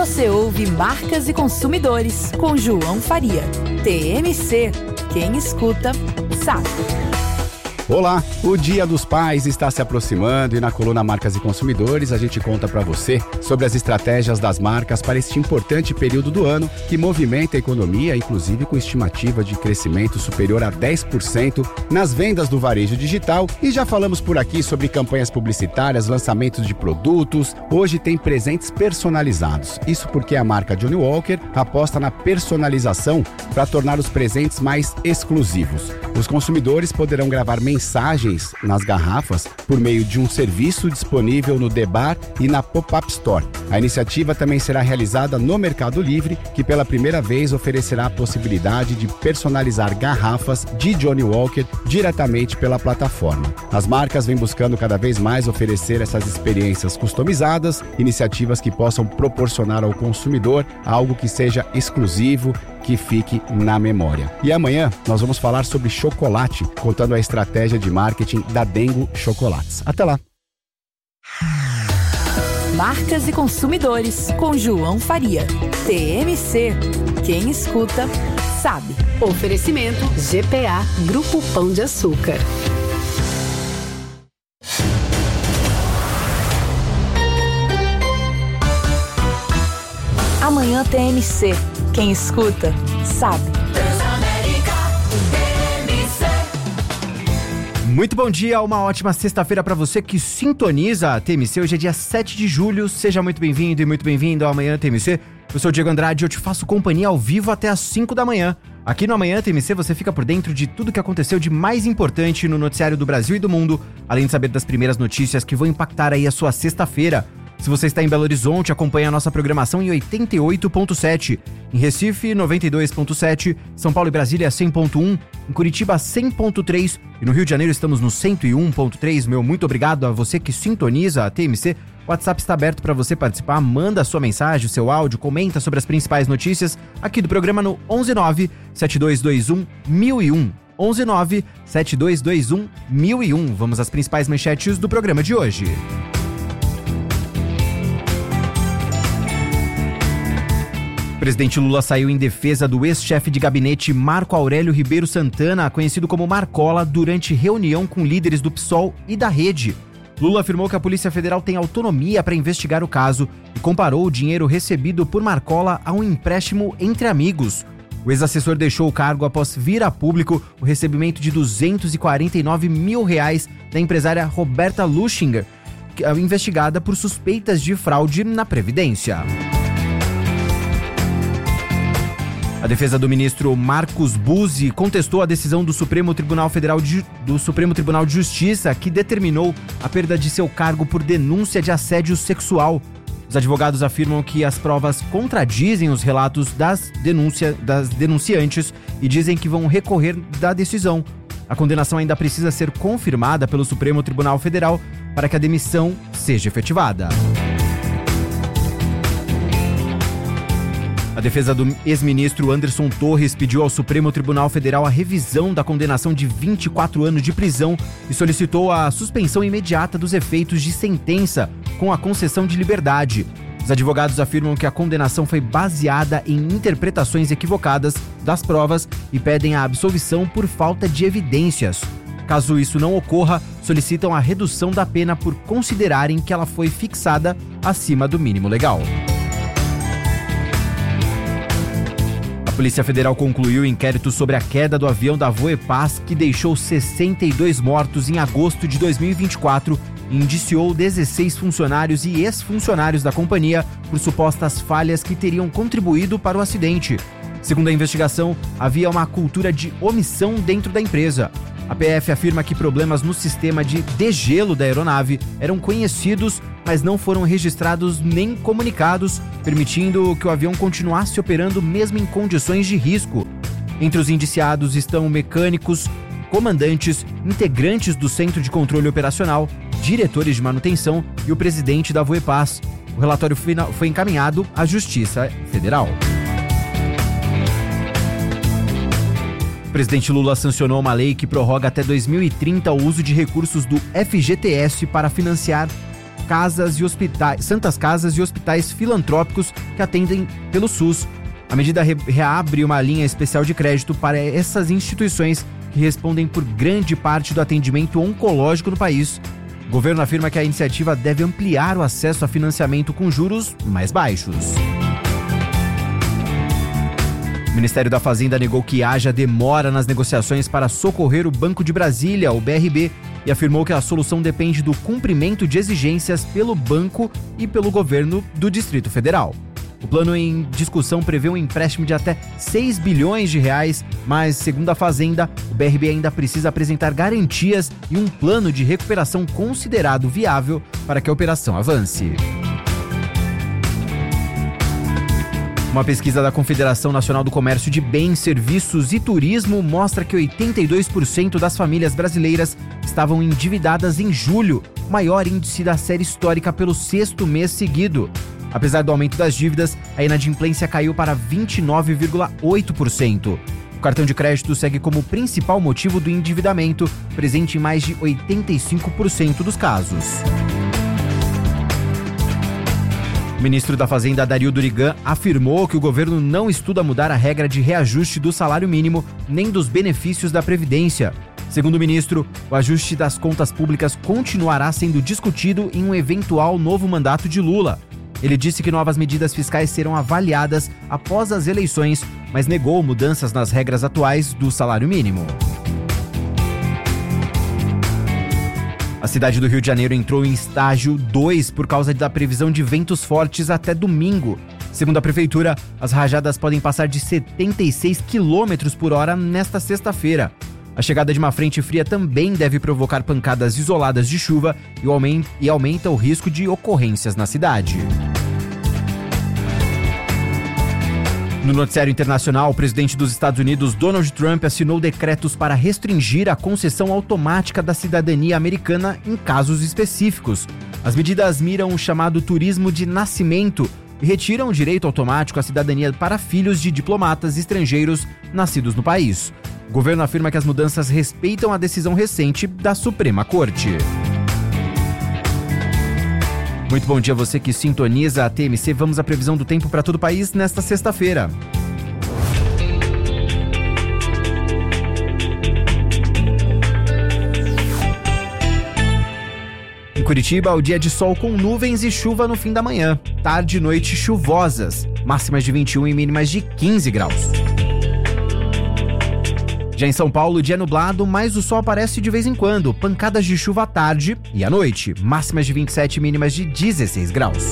Você ouve Marcas e Consumidores, com João Faria. TMC, quem escuta, sabe. Olá, o Dia dos Pais está se aproximando e na coluna Marcas e Consumidores a gente conta para você sobre as estratégias das marcas para este importante período do ano que movimenta a economia, inclusive com estimativa de crescimento superior a 10% nas vendas do varejo digital. E já falamos por aqui sobre campanhas publicitárias, lançamentos de produtos. Hoje tem presentes personalizados. Isso porque a marca Johnnie Walker aposta na personalização para tornar os presentes mais exclusivos. Os consumidores poderão gravar mensagens nas garrafas por meio de um serviço disponível no The Bar e na Pop-Up Store. A iniciativa também será realizada no Mercado Livre, que pela primeira vez oferecerá a possibilidade de personalizar garrafas de Johnnie Walker diretamente pela plataforma. As marcas vêm buscando cada vez mais oferecer essas experiências customizadas, iniciativas que possam proporcionar ao consumidor algo que seja exclusivo, que fique na memória. E amanhã nós vamos falar sobre chocolate, contando a estratégia de marketing da Dengo Chocolates. Até lá! Marcas e Consumidores, com João Faria. TMC, quem escuta, sabe. Oferecimento GPA, Grupo Pão de Açúcar. Amanhã TMC, quem escuta, sabe. Muito bom dia, uma ótima sexta-feira para você que sintoniza a TMC. Hoje é dia 7 de julho, seja muito bem-vindo e muito bem-vindo ao Amanhã TMC. Eu sou o Diego Andrade e eu te faço companhia ao vivo até às 5 da manhã. Aqui no Amanhã TMC você fica por dentro de tudo que aconteceu de mais importante no noticiário do Brasil e do mundo, além de saber das primeiras notícias que vão impactar aí a sua sexta-feira. Se você está em Belo Horizonte, acompanhe a nossa programação em 88.7, em Recife 92.7, São Paulo e Brasília 100.1, em Curitiba 100.3 e no Rio de Janeiro estamos no 101.3. Meu muito obrigado a você que sintoniza a TMC. O WhatsApp está aberto para você participar, manda a sua mensagem, o seu áudio, comenta sobre as principais notícias aqui do programa no 119-7221-1001. 119-7221-1001. Vamos às principais manchetes do programa de hoje. O presidente Lula saiu em defesa do ex-chefe de gabinete Marco Aurélio Ribeiro Santana, conhecido como Marcola, durante reunião com líderes do PSOL e da Rede. Lula afirmou que a Polícia Federal tem autonomia para investigar o caso e comparou o dinheiro recebido por Marcola a um empréstimo entre amigos. O ex-assessor deixou o cargo após vir a público o recebimento de R$249 mil da empresária Roberta Luchinger, investigada por suspeitas de fraude na Previdência. A defesa do ministro Marcos Buzzi contestou a decisão do Supremo Tribunal de Justiça, que determinou a perda de seu cargo por denúncia de assédio sexual. Os advogados afirmam que as provas contradizem os relatos das denunciantes e dizem que vão recorrer da decisão. A condenação ainda precisa ser confirmada pelo Supremo Tribunal Federal para que a demissão seja efetivada. A defesa do ex-ministro Anderson Torres pediu ao Supremo Tribunal Federal a revisão da condenação de 24 anos de prisão e solicitou a suspensão imediata dos efeitos de sentença com a concessão de liberdade. Os advogados afirmam que a condenação foi baseada em interpretações equivocadas das provas e pedem a absolvição por falta de evidências. Caso isso não ocorra, solicitam a redução da pena por considerarem que ela foi fixada acima do mínimo legal. A Polícia Federal concluiu o inquérito sobre a queda do avião da Voepaz, que deixou 62 mortos em agosto de 2024 e indiciou 16 funcionários e ex-funcionários da companhia por supostas falhas que teriam contribuído para o acidente. Segundo a investigação, havia uma cultura de omissão dentro da empresa. A PF afirma que problemas no sistema de degelo da aeronave eram conhecidos, mas não foram registrados nem comunicados, permitindo que o avião continuasse operando mesmo em condições de risco. Entre os indiciados estão mecânicos, comandantes, integrantes do Centro de Controle Operacional, diretores de manutenção e o presidente da Voepaz. O relatório final foi encaminhado à Justiça Federal. O presidente Lula sancionou uma lei que prorroga até 2030 o uso de recursos do FGTS para financiar casas e hospitais filantrópicos que atendem pelo SUS. A medida reabre uma linha especial de crédito para essas instituições que respondem por grande parte do atendimento oncológico no país. O governo afirma que a iniciativa deve ampliar o acesso a financiamento com juros mais baixos. O Ministério da Fazenda negou que haja demora nas negociações para socorrer o Banco de Brasília, o BRB, e afirmou que a solução depende do cumprimento de exigências pelo banco e pelo governo do Distrito Federal. O plano em discussão prevê um empréstimo de até 6 bilhões de reais, mas, segundo a Fazenda, o BRB ainda precisa apresentar garantias e um plano de recuperação considerado viável para que a operação avance. Uma pesquisa da Confederação Nacional do Comércio de Bens, Serviços e Turismo mostra que 82% das famílias brasileiras estavam endividadas em julho, maior índice da série histórica pelo 6º mês seguido. Apesar do aumento das dívidas, a inadimplência caiu para 29,8%. O cartão de crédito segue como principal motivo do endividamento, presente em mais de 85% dos casos. O ministro da Fazenda, Dario Durigan, afirmou que o governo não estuda mudar a regra de reajuste do salário mínimo nem dos benefícios da Previdência. Segundo o ministro, o ajuste das contas públicas continuará sendo discutido em um eventual novo mandato de Lula. Ele disse que novas medidas fiscais serão avaliadas após as eleições, mas negou mudanças nas regras atuais do salário mínimo. A cidade do Rio de Janeiro entrou em estágio 2 por causa da previsão de ventos fortes até domingo. Segundo a prefeitura, as rajadas podem passar de 76 km por hora nesta sexta-feira. A chegada de uma frente fria também deve provocar pancadas isoladas de chuva e aumenta o risco de ocorrências na cidade. No noticiário internacional, o presidente dos Estados Unidos, Donald Trump, assinou decretos para restringir a concessão automática da cidadania americana em casos específicos. As medidas miram o chamado turismo de nascimento e retiram o direito automático à cidadania para filhos de diplomatas estrangeiros nascidos no país. O governo afirma que as mudanças respeitam a decisão recente da Suprema Corte. Muito bom dia a você que sintoniza a TMC. Vamos à previsão do tempo para todo o país nesta sexta-feira. Em Curitiba, o dia de sol com nuvens e chuva no fim da manhã. Tarde e noite chuvosas. Máximas de 21 e mínimas de 15 graus. Já em São Paulo, dia nublado, mas o sol aparece de vez em quando. Pancadas de chuva à tarde e à noite. Máximas de 27 e mínimas de 16 graus.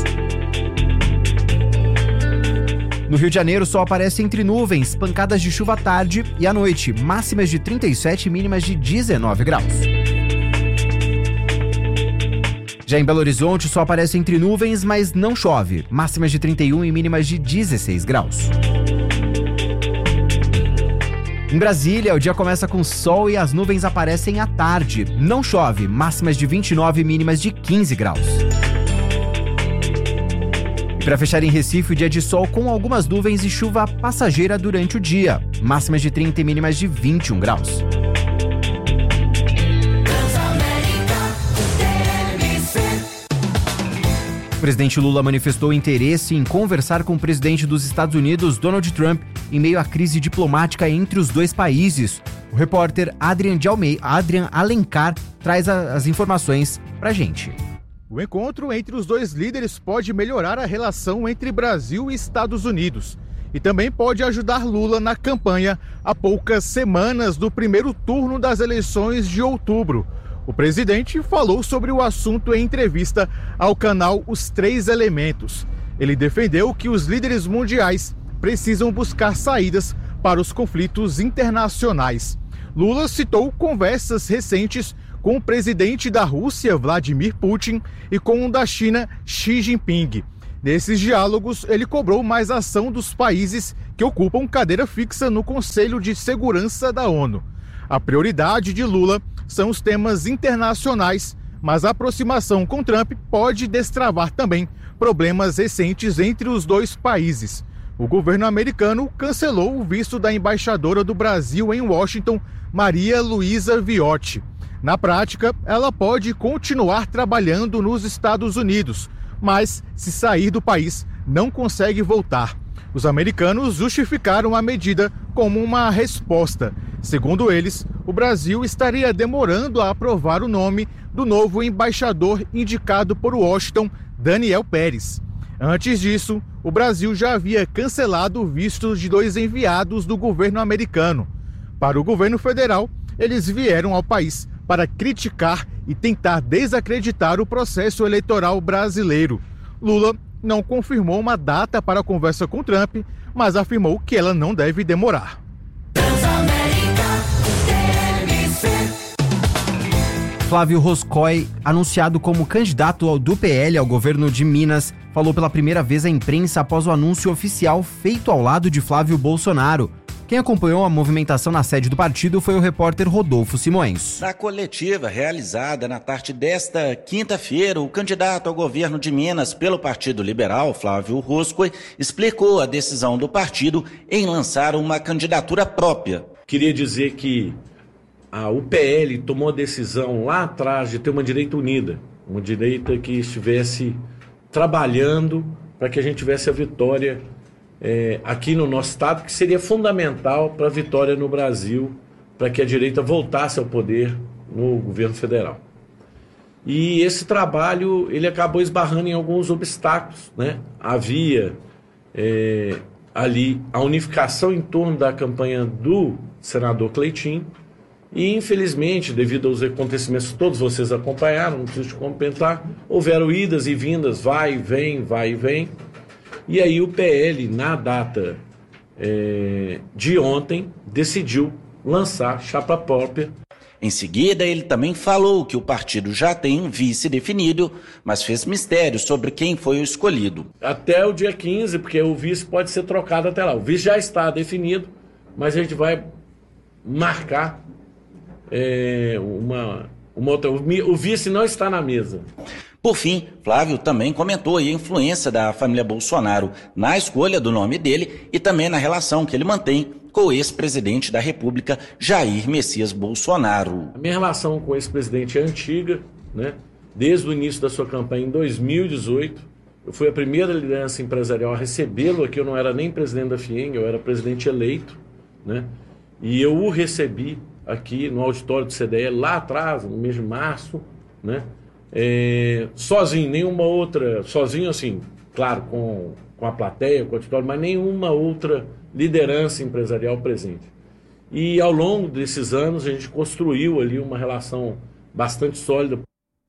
No Rio de Janeiro, o sol aparece entre nuvens. Pancadas de chuva à tarde e à noite. Máximas de 37 e mínimas de 19 graus. Já em Belo Horizonte, o sol aparece entre nuvens, mas não chove. Máximas de 31 e mínimas de 16 graus. Em Brasília, o dia começa com sol e as nuvens aparecem à tarde. Não chove, máximas de 29 e mínimas de 15 graus. E para fechar em Recife, o dia de sol com algumas nuvens e chuva passageira durante o dia. Máximas de 30 e mínimas de 21 graus. O presidente Lula manifestou interesse em conversar com o presidente dos Estados Unidos, Donald Trump, em meio à crise diplomática entre os dois países. O repórter Adrian Alencar traz as informações pra gente. O encontro entre os dois líderes pode melhorar a relação entre Brasil e Estados Unidos e também pode ajudar Lula na campanha a poucas semanas do primeiro turno das eleições de outubro. O presidente falou sobre o assunto em entrevista ao canal Os Três Elementos. Ele defendeu que os líderes mundiais precisam buscar saídas para os conflitos internacionais. Lula citou conversas recentes com o presidente da Rússia, Vladimir Putin, e com o da China, Xi Jinping. Nesses diálogos, ele cobrou mais ação dos países que ocupam cadeira fixa no Conselho de Segurança da ONU. A prioridade de Lula são os temas internacionais, mas a aproximação com Trump pode destravar também problemas recentes entre os dois países. O governo americano cancelou o visto da embaixadora do Brasil em Washington, Maria Luísa Viotti. Na prática, ela pode continuar trabalhando nos Estados Unidos, mas se sair do país, não consegue voltar. Os americanos justificaram a medida como uma resposta. Segundo eles, o Brasil estaria demorando a aprovar o nome do novo embaixador indicado por Washington, Daniel Pérez. Antes disso, o Brasil já havia cancelado o visto de 2 enviados do governo americano. Para o governo federal, eles vieram ao país para criticar e tentar desacreditar o processo eleitoral brasileiro. Lula não confirmou uma data para a conversa com Trump, mas afirmou que ela não deve demorar. Flávio Roscoe, anunciado como candidato do PL ao governo de Minas, falou pela primeira vez à imprensa após o anúncio oficial feito ao lado de Flávio Bolsonaro. Quem acompanhou a movimentação na sede do partido foi o repórter Rodolfo Simões. Na coletiva realizada na tarde desta quinta-feira, o candidato ao governo de Minas pelo Partido Liberal, Flávio Roscoe, explicou a decisão do partido em lançar uma candidatura própria. Queria dizer que o PL tomou a decisão lá atrás de ter uma direita unida, uma direita que estivesse trabalhando para que a gente tivesse a vitória aqui no nosso estado, que seria fundamental para a vitória no Brasil, para que a direita voltasse ao poder no governo federal. E esse trabalho ele acabou esbarrando em alguns obstáculos, né? Havia ali a unificação em torno da campanha do senador Cleitinho, e infelizmente, devido aos acontecimentos que todos vocês acompanharam, não preciso te comentar, houveram idas e vindas, vai e vem. E aí o PL, na data de ontem, decidiu lançar chapa própria. Em seguida, ele também falou que o partido já tem um vice definido, mas fez mistério sobre quem foi o escolhido. Até o dia 15, porque o vice pode ser trocado até lá. O vice já está definido, mas a gente vai marcar uma outra. O vice não está na mesa. Por fim, Flávio também comentou a influência da família Bolsonaro na escolha do nome dele e também na relação que ele mantém com o ex-presidente da República, Jair Messias Bolsonaro. A minha relação com o ex-presidente é antiga, né? Desde o início da sua campanha em 2018. Eu fui a primeira liderança empresarial a recebê-lo aqui. Eu não era nem presidente da FIENG, eu era presidente eleito, né? E eu o recebi aqui no auditório do CDE lá atrás, no mês de março, né? Sozinho, nenhuma outra, sozinho assim, claro, com a plateia, com o auditório, mas nenhuma outra liderança empresarial presente. E ao longo desses anos a gente construiu ali uma relação bastante sólida.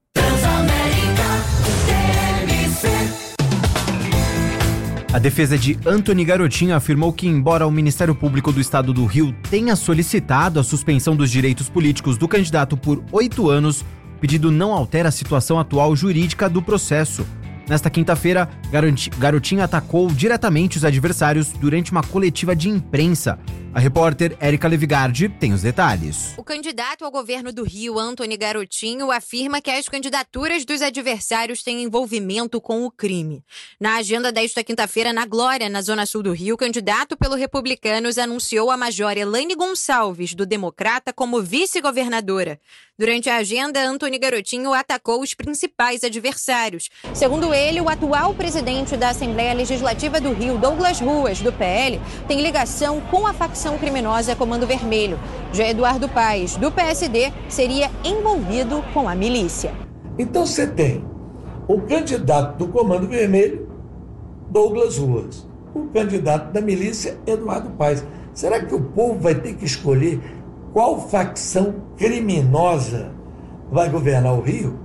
A defesa de Antony Garotinho afirmou que, embora o Ministério Público do Estado do Rio tenha solicitado a suspensão dos direitos políticos do candidato por 8 anos, o pedido não altera a situação atual jurídica do processo. Nesta quinta-feira, Garotinho atacou diretamente os adversários durante uma coletiva de imprensa. A repórter Érica Levigardi tem os detalhes. O candidato ao governo do Rio, Antony Garotinho, afirma que as candidaturas dos adversários têm envolvimento com o crime. Na agenda desta quinta-feira, na Glória, na Zona Sul do Rio, o candidato pelo Republicanos anunciou a major Elaine Gonçalves, do Democrata, como vice-governadora. Durante a agenda, Antony Garotinho atacou os principais adversários. Segundo ele, o atual presidente da Assembleia Legislativa do Rio, Douglas Ruas, do PL, tem ligação com a facção criminosa Comando Vermelho. Já Eduardo Paes, do PSD, seria envolvido com a milícia. Então você tem o candidato do Comando Vermelho, Douglas Ruas, o candidato da milícia, Eduardo Paes. Será que o povo vai ter que escolher qual facção criminosa vai governar o Rio?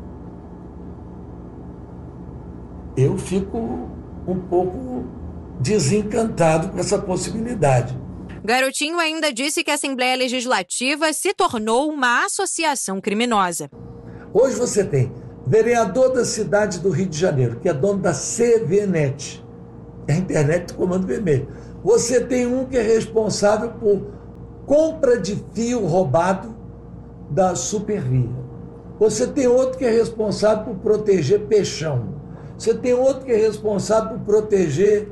Eu fico um pouco desencantado com essa possibilidade. Garotinho ainda disse que a Assembleia Legislativa se tornou uma associação criminosa. Hoje você tem vereador da cidade do Rio de Janeiro, que é dono da CVNet, a internet do Comando Vermelho. Você tem um que é responsável por compra de fio roubado da Supervia. Você tem outro que é responsável por proteger Peixão. Você tem outro que é responsável por proteger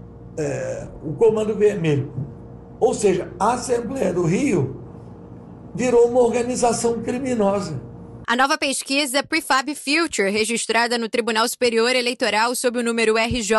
o Comando Vermelho. Ou seja, a Assembleia do Rio virou uma organização criminosa. A nova pesquisa Prefab Future, registrada no Tribunal Superior Eleitoral sob o número RJ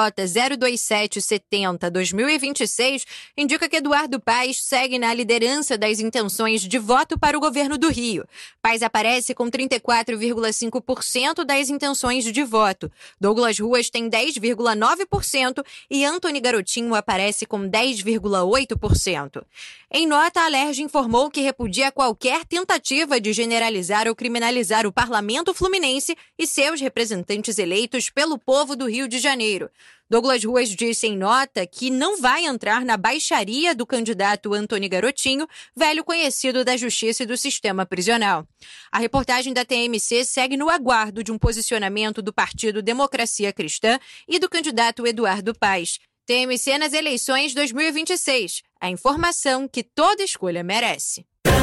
02770-2026, indica que Eduardo Paes segue na liderança das intenções de voto para o governo do Rio. Paes aparece com 34,5% das intenções de voto. Douglas Ruas tem 10,9% e Antony Garotinho aparece com 10,8%. Em nota, a Alerj informou que repudia qualquer tentativa de generalizar ou criminalizar o Parlamento Fluminense e seus representantes eleitos pelo povo do Rio de Janeiro. Douglas Ruas disse em nota que não vai entrar na baixaria do candidato Antony Garotinho, velho conhecido da Justiça e do sistema prisional. A reportagem da TMC segue no aguardo de um posicionamento do Partido Democracia Cristã e do candidato Eduardo Paes. TMC nas eleições 2026. A informação que toda escolha merece.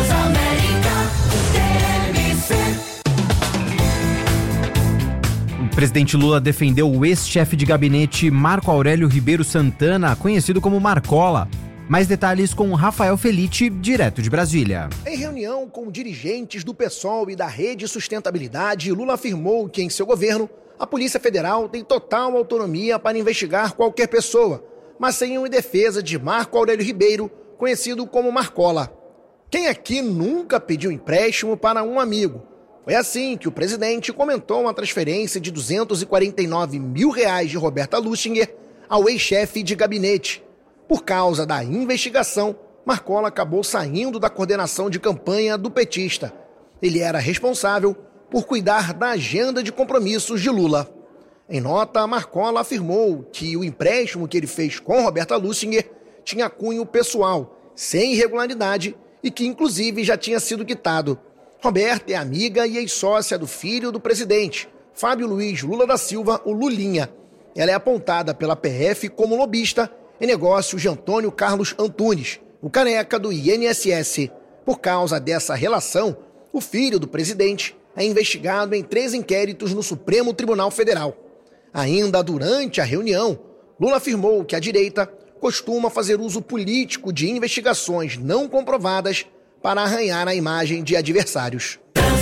O presidente Lula defendeu o ex-chefe de gabinete Marco Aurélio Ribeiro Santana, conhecido como Marcola. Mais detalhes com Rafael Felitti, direto de Brasília. Em reunião com dirigentes do PSOL e da Rede Sustentabilidade, Lula afirmou que em seu governo a Polícia Federal tem total autonomia para investigar qualquer pessoa, mas sem uma defesa de Marco Aurélio Ribeiro, conhecido como Marcola. Quem aqui nunca pediu empréstimo para um amigo? Foi assim que o presidente comentou uma transferência de R$249 mil de Roberta Luchinger ao ex-chefe de gabinete. Por causa da investigação, Marcola acabou saindo da coordenação de campanha do petista. Ele era responsável por cuidar da agenda de compromissos de Lula. Em nota, Marcola afirmou que o empréstimo que ele fez com Roberta Luchinger tinha cunho pessoal, sem irregularidade e que inclusive já tinha sido quitado. Roberta é amiga e ex-sócia do filho do presidente, Fábio Luiz Lula da Silva, o Lulinha. Ela é apontada pela PF como lobista em negócios de Antônio Carlos Antunes, o careca do INSS. Por causa dessa relação, o filho do presidente é investigado em 3 inquéritos no Supremo Tribunal Federal. Ainda durante a reunião, Lula afirmou que a direita costuma fazer uso político de investigações não comprovadas para arranhar a imagem de adversários.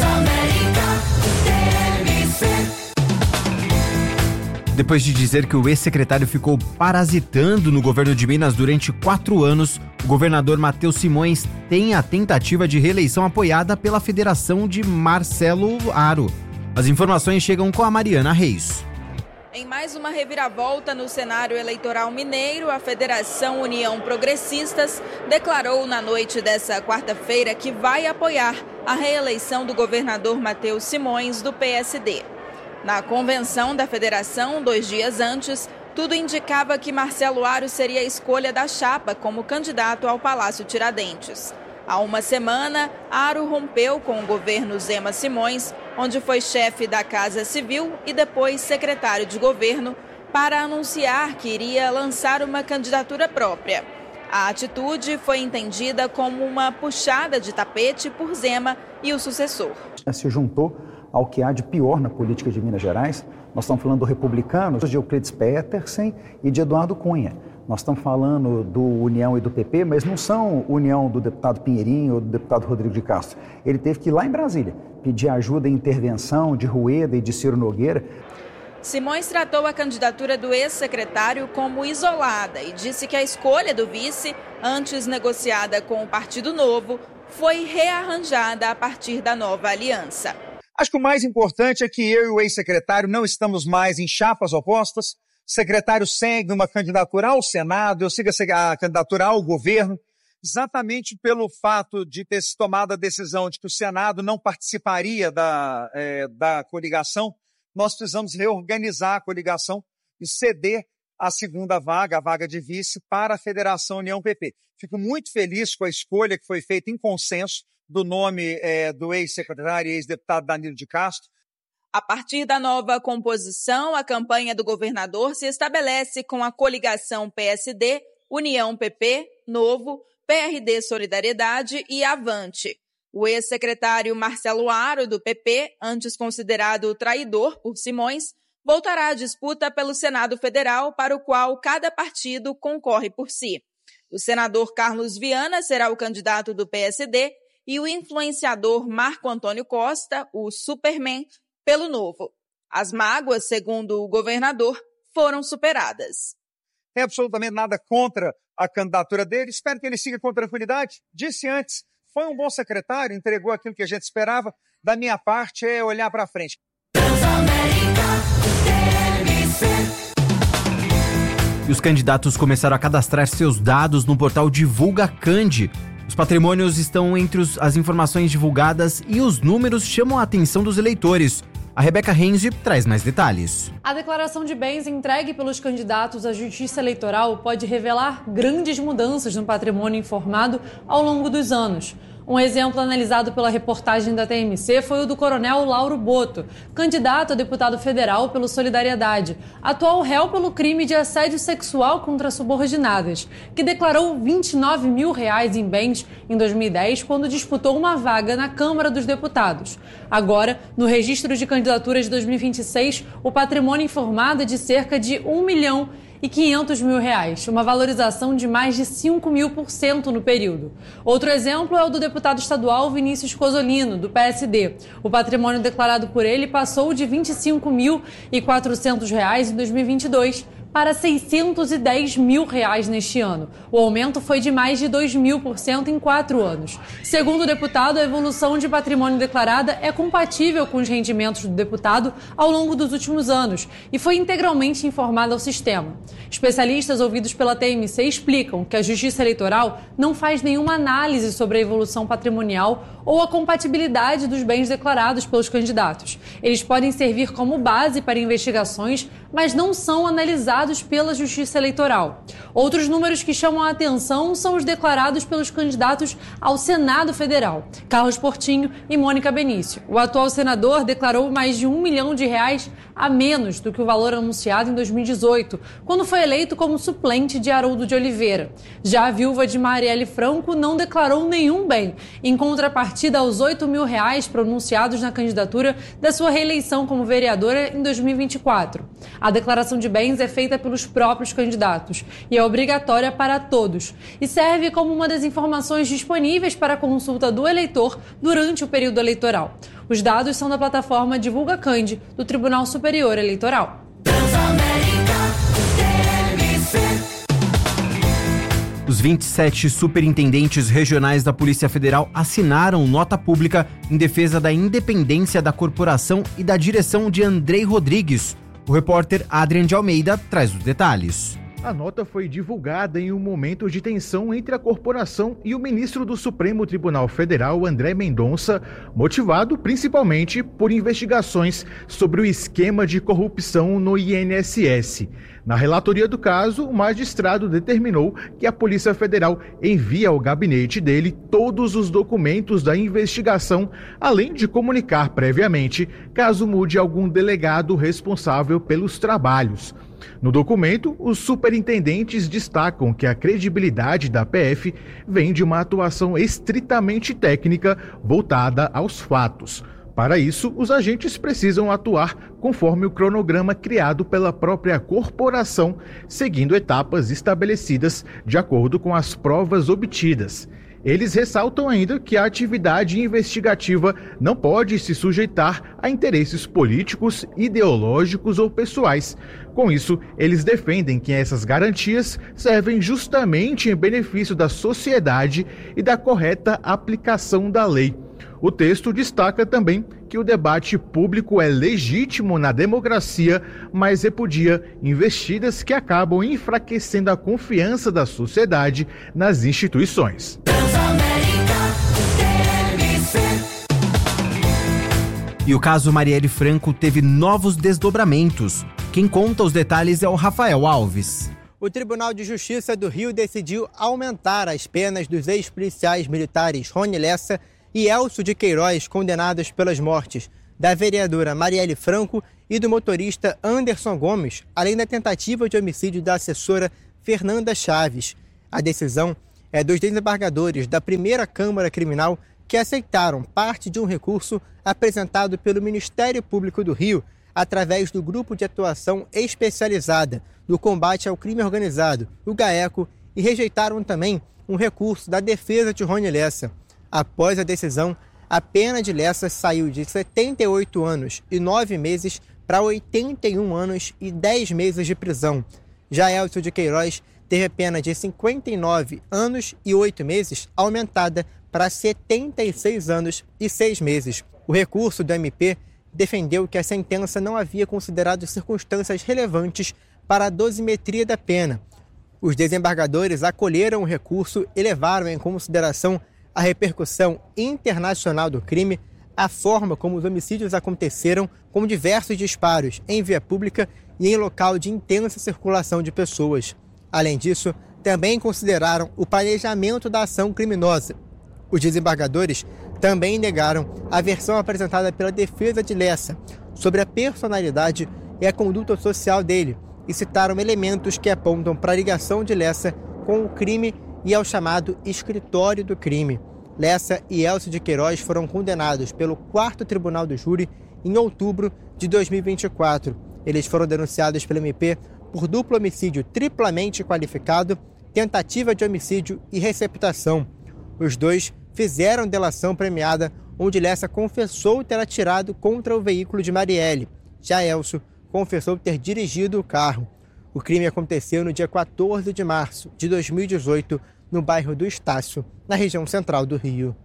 Depois de dizer que o ex-secretário ficou parasitando no governo de Minas durante 4 anos, o governador Matheus Simões tem a tentativa de reeleição apoiada pela federação de Marcelo Aro. As informações chegam com a Mariana Reis. Em mais uma reviravolta no cenário eleitoral mineiro, a Federação União Progressistas declarou na noite dessa quarta-feira que vai apoiar a reeleição do governador Matheus Simões, do PSD. Na convenção da federação, 2 dias antes, tudo indicava que Marcelo Aro seria a escolha da chapa como candidato ao Palácio Tiradentes. Há uma semana, Aro rompeu com o governo Zema Simões, onde foi chefe da Casa Civil e depois secretário de governo, para anunciar que iria lançar uma candidatura própria. A atitude foi entendida como uma puxada de tapete por Zema e o sucessor. Se juntou ao que há de pior na política de Minas Gerais. Nós estamos falando do republicano, de Euclides Petersen e de Eduardo Cunha. Nós estamos falando do União e do PP, mas não são União do deputado Pinheirinho ou do deputado Rodrigo de Castro. Ele teve que ir lá em Brasília pedir ajuda e intervenção de Rueda e de Ciro Nogueira. Simões tratou a candidatura do ex-secretário como isolada e disse que a escolha do vice, antes negociada com o Partido Novo, foi rearranjada a partir da nova aliança. Acho que o mais importante é que eu e o ex-secretário não estamos mais em chapas opostas. O secretário segue uma candidatura ao Senado, eu sigo a candidatura ao governo, exatamente pelo fato de ter se tomado a decisão de que o Senado não participaria da coligação. Nós precisamos reorganizar a coligação e ceder a segunda vaga, a vaga de vice, para a Federação União PP. Fico muito feliz com a escolha que foi feita em consenso do nome do ex-secretário e ex-deputado Danilo de Castro. A partir da nova composição, a campanha do governador se estabelece com a coligação PSD, União PP, Novo, PRD Solidariedade e Avante. O ex-secretário Marcelo Aro, do PP, antes considerado traidor por Simões, voltará à disputa pelo Senado Federal, para o qual cada partido concorre por si. O senador Carlos Viana será o candidato do PSD e o influenciador Marco Antônio Costa, o Superman, pelo Novo. As mágoas, segundo o governador, foram superadas. Tem absolutamente nada contra a candidatura dele, espero que ele siga com tranquilidade. Disse antes, foi um bom secretário, entregou aquilo que a gente esperava. Da minha parte é olhar para frente. E os candidatos começaram a cadastrar seus dados no portal Divulga Candi. Os patrimônios estão entre as informações divulgadas e os números chamam a atenção dos eleitores. A Rebeca Renzi traz mais detalhes. A declaração de bens entregue pelos candidatos à Justiça Eleitoral pode revelar grandes mudanças no patrimônio informado ao longo dos anos. Um exemplo analisado pela reportagem da TMC foi o do coronel Lauro Boto, candidato a deputado federal pelo Solidariedade, atual réu pelo crime de assédio sexual contra subordinadas, que declarou R$29 mil em bens em 2010 quando disputou uma vaga na Câmara dos Deputados. Agora, no registro de candidaturas de 2026, o patrimônio informado é de cerca de R$1.500.000, uma valorização de mais de 5.000% no período. Outro exemplo é o do deputado estadual Vinícius Cozzolino, do PSD. O patrimônio declarado por ele passou de R$25.400 em 2022 para R$610 mil neste ano. O aumento foi de mais de 2.000% em 4 anos. Segundo o deputado, a evolução de patrimônio declarada é compatível com os rendimentos do deputado ao longo dos últimos anos e foi integralmente informada ao sistema. Especialistas ouvidos pela TMC explicam que a Justiça Eleitoral não faz nenhuma análise sobre a evolução patrimonial ou a compatibilidade dos bens declarados pelos candidatos. Eles podem servir como base para investigações, mas não são analisados pela Justiça Eleitoral. Outros números que chamam a atenção são os declarados pelos candidatos ao Senado Federal, Carlos Portinho e Mônica Benício. O atual senador declarou mais de R$1 milhão a menos do que o valor anunciado em 2018, quando foi eleito como suplente de Haroldo de Oliveira. Já a viúva de Marielle Franco não declarou nenhum bem, em contrapartida aos R$8 mil pronunciados na candidatura da sua reeleição como vereadora em 2024. A declaração de bens é feita pelos próprios candidatos e é obrigatória para todos e serve como uma das informações disponíveis para a consulta do eleitor durante o período eleitoral. Os dados são da plataforma Divulga Candi, do Tribunal Superior Eleitoral. Os 27 superintendentes regionais da Polícia Federal assinaram nota pública em defesa da independência da corporação e da direção de Andrei Rodrigues. O repórter Adrian de Almeida traz os detalhes. A nota foi divulgada em um momento de tensão entre a corporação e o ministro do Supremo Tribunal Federal, André Mendonça, motivado principalmente por investigações sobre o esquema de corrupção no INSS. Na relatoria do caso, o magistrado determinou que a Polícia Federal envie ao gabinete dele todos os documentos da investigação, além de comunicar previamente caso mude algum delegado responsável pelos trabalhos. No documento, os superintendentes destacam que a credibilidade da PF vem de uma atuação estritamente técnica voltada aos fatos. Para isso, os agentes precisam atuar conforme o cronograma criado pela própria corporação, seguindo etapas estabelecidas de acordo com as provas obtidas. Eles ressaltam ainda que a atividade investigativa não pode se sujeitar a interesses políticos, ideológicos ou pessoais. Com isso, eles defendem que essas garantias servem justamente em benefício da sociedade e da correta aplicação da lei. O texto destaca também que o debate público é legítimo na democracia, mas repudia investidas que acabam enfraquecendo a confiança da sociedade nas instituições. E o caso Marielle Franco teve novos desdobramentos. Quem conta os detalhes é o Rafael Alves. O Tribunal de Justiça do Rio decidiu aumentar as penas dos ex-policiais militares Rony Lessa e Elcio de Queiroz, condenados pelas mortes da vereadora Marielle Franco e do motorista Anderson Gomes, além da tentativa de homicídio da assessora Fernanda Chaves. A decisão é dos desembargadores da primeira Câmara Criminal que aceitaram parte de um recurso apresentado pelo Ministério Público do Rio através do Grupo de Atuação Especializada do Combate ao Crime Organizado, o GAECO, e rejeitaram também um recurso da defesa de Rony Lessa. Após a decisão, a pena de Lessa saiu de 78 anos e 9 meses para 81 anos e 10 meses de prisão. Já Elcio de Queiroz teve a pena de 59 anos e 8 meses aumentada para 76 anos e 6 meses. O recurso do MP defendeu que a sentença não havia considerado circunstâncias relevantes para a dosimetria da pena. Os desembargadores acolheram o recurso e levaram em consideração a repercussão internacional do crime, a forma como os homicídios aconteceram, com diversos disparos em via pública e em local de intensa circulação de pessoas. Além disso, também consideraram o planejamento da ação criminosa. Os desembargadores também negaram a versão apresentada pela defesa de Lessa sobre a personalidade e a conduta social dele e citaram elementos que apontam para a ligação de Lessa com o crime e ao chamado escritório do crime. Lessa e Elcio de Queiroz foram condenados pelo 4º Tribunal do Júri em outubro de 2024. Eles foram denunciados pelo MP por duplo homicídio triplamente qualificado, tentativa de homicídio e receptação. Os dois fizeram delação premiada, onde Lessa confessou ter atirado contra o veículo de Marielle. Já Elcio confessou ter dirigido o carro. O crime aconteceu no dia 14 de março de 2018, no bairro do Estácio, na região central do Rio.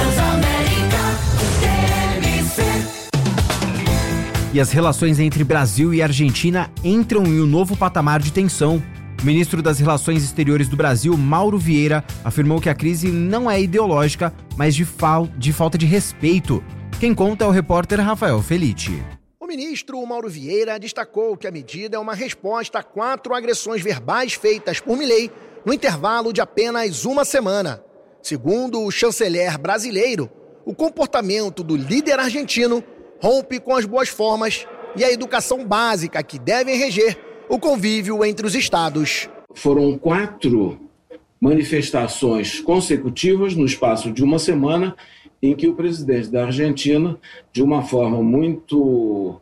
E as relações entre Brasil e Argentina entram em um novo patamar de tensão. O ministro das Relações Exteriores do Brasil, Mauro Vieira, afirmou que a crise não é ideológica, mas de falta de respeito. Quem conta é o repórter Rafael Felitti. O ministro Mauro Vieira destacou que a medida é uma resposta a 4 agressões verbais feitas por Milei no intervalo de apenas uma semana. Segundo o chanceler brasileiro, o comportamento do líder argentino rompe com as boas formas e a educação básica que devem reger o convívio entre os estados. Foram 4 manifestações consecutivas no espaço de uma semana em que o presidente da Argentina, de uma forma muito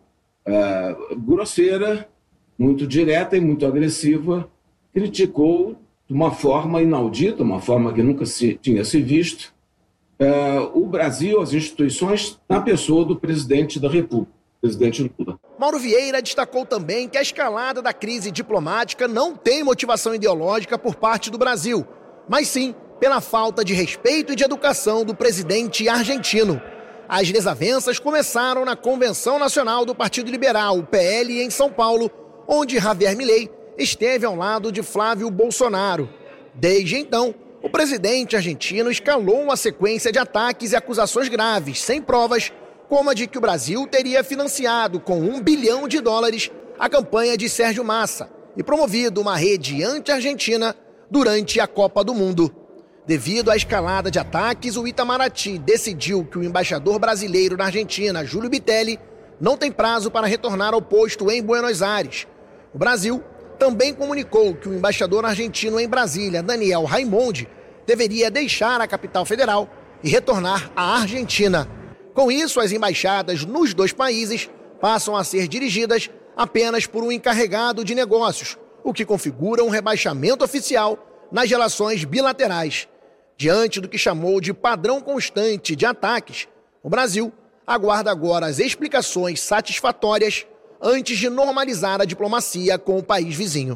grosseira, muito direta e muito agressiva, criticou de uma forma inaudita, uma forma que nunca tinha se visto, o Brasil, as instituições, na pessoa do presidente da República, presidente Lula. Mauro Vieira destacou também que a escalada da crise diplomática não tem motivação ideológica por parte do Brasil, mas sim pela falta de respeito e de educação do presidente argentino. As desavenças começaram na Convenção Nacional do Partido Liberal, o PL, em São Paulo, onde Javier Milei esteve ao lado de Flávio Bolsonaro. Desde então, o presidente argentino escalou uma sequência de ataques e acusações graves, sem provas, como a de que o Brasil teria financiado com US$1 bilhão a campanha de Sérgio Massa e promovido uma rede anti-argentina durante a Copa do Mundo. Devido à escalada de ataques, o Itamaraty decidiu que o embaixador brasileiro na Argentina, Júlio Bitelli, não tem prazo para retornar ao posto em Buenos Aires. O Brasil também comunicou que o embaixador argentino em Brasília, Daniel Raimondi, deveria deixar a capital federal e retornar à Argentina. Com isso, as embaixadas nos 2 países passam a ser dirigidas apenas por um encarregado de negócios, o que configura um rebaixamento oficial nas relações bilaterais. Diante do que chamou de padrão constante de ataques, o Brasil aguarda agora as explicações satisfatórias antes de normalizar a diplomacia com o país vizinho.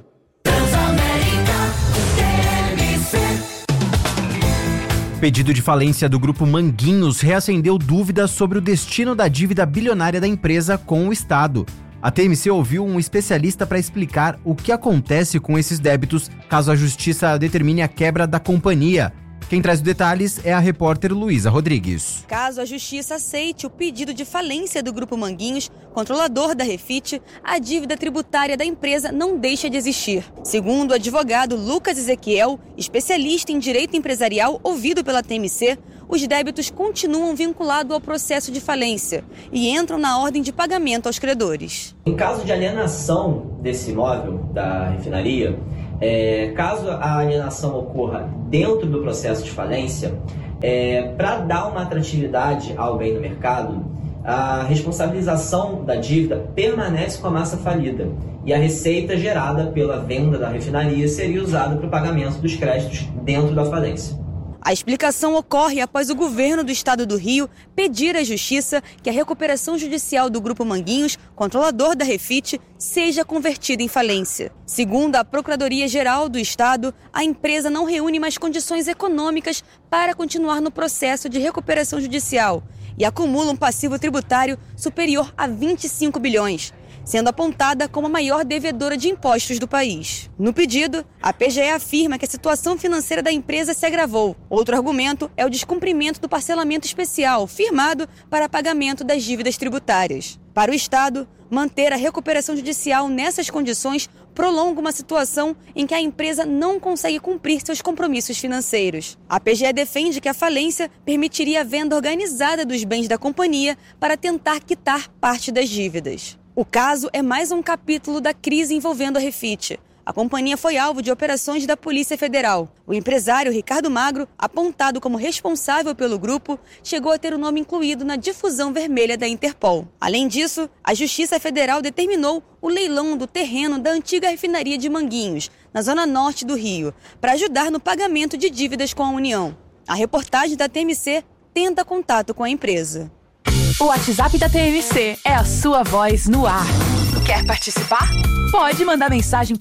O pedido de falência do Grupo Manguinhos reacendeu dúvidas sobre o destino da dívida bilionária da empresa com o Estado. A TMC ouviu um especialista para explicar o que acontece com esses débitos caso a Justiça determine a quebra da companhia. Quem traz os detalhes é a repórter Luísa Rodrigues. Caso a Justiça aceite o pedido de falência do Grupo Manguinhos, controlador da Refit, a dívida tributária da empresa não deixa de existir. Segundo o advogado Lucas Ezequiel, especialista em direito empresarial ouvido pela TMC, os débitos continuam vinculados ao processo de falência e entram na ordem de pagamento aos credores. Em caso de alienação desse imóvel da refinaria, caso a alienação ocorra dentro do processo de falência, para dar uma atratividade ao bem no mercado, a responsabilização da dívida permanece com a massa falida e a receita gerada pela venda da refinaria seria usada para o pagamento dos créditos dentro da falência. A explicação ocorre após o governo do estado do Rio pedir à Justiça que a recuperação judicial do Grupo Manguinhos, controlador da Refit, seja convertida em falência. Segundo a Procuradoria-Geral do Estado, a empresa não reúne mais condições econômicas para continuar no processo de recuperação judicial e acumula um passivo tributário superior a 25 bilhões. Sendo apontada como a maior devedora de impostos do país. No pedido, a PGE afirma que a situação financeira da empresa se agravou. Outro argumento é o descumprimento do parcelamento especial firmado para pagamento das dívidas tributárias. Para o Estado, manter a recuperação judicial nessas condições prolonga uma situação em que a empresa não consegue cumprir seus compromissos financeiros. A PGE defende que a falência permitiria a venda organizada dos bens da companhia para tentar quitar parte das dívidas. O caso é mais um capítulo da crise envolvendo a Refit. A companhia foi alvo de operações da Polícia Federal. O empresário Ricardo Magro, apontado como responsável pelo grupo, chegou a ter o nome incluído na difusão vermelha da Interpol. Além disso, a Justiça Federal determinou o leilão do terreno da antiga refinaria de Manguinhos, na zona norte do Rio, para ajudar no pagamento de dívidas com a União. A reportagem da TMC tenta contato com a empresa. O WhatsApp da TMC é a sua voz no ar. Quer participar? Pode mandar mensagem